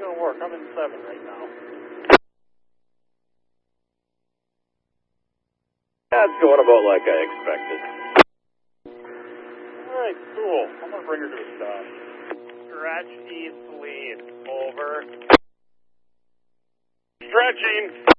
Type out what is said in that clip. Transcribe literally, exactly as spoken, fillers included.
gonna work. I'm in seven right now. That's going about like I expected. Alright, cool. I'm gonna bring her to a stop. Stretch east lead. Over. Stretching!